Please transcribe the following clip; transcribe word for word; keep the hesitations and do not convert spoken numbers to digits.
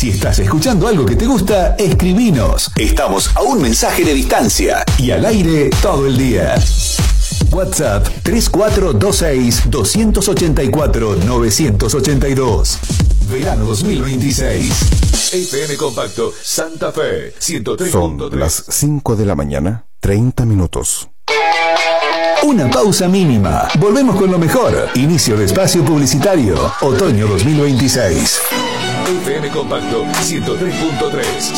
Si estás escuchando algo que te gusta, escribinos. Estamos a un mensaje de distancia y al aire todo el día. WhatsApp tres cuatro dos seis, dos ocho cuatro, nueve ocho dos. Verano dos mil veintiséis. F M Compacto Santa Fe ciento tres punto tres. Son las cinco de la mañana, treinta minutos. Una pausa mínima. Volvemos con lo mejor. Inicio de espacio publicitario. Otoño dos mil veintiséis. F M Compacto ciento tres punto tres.